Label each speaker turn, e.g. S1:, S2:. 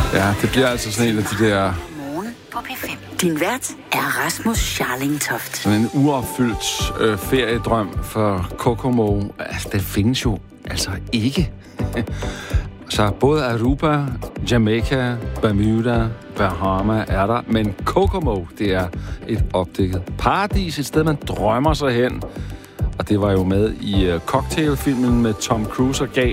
S1: Ja, det bliver altså sådan en af de der...
S2: Morgen på P5. Din vært er Rasmus Scharling-Toft.
S1: Sådan en uopfyldt feriedrøm for Kokomo. Altså, det findes jo altså ikke. Så både Aruba, Jamaica, Bermuda, Bahama er der, men Kokomo, det er et opdækket paradis, et sted, man drømmer sig hen. Og det var jo med i cocktailfilmen med Tom Cruise og gav